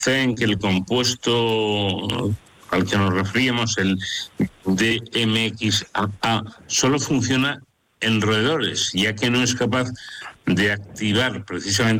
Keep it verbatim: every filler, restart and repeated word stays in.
en que el compuesto al que nos referíamos, el D M X A, solo funciona en roedores, ya que no es capaz de activar precisamente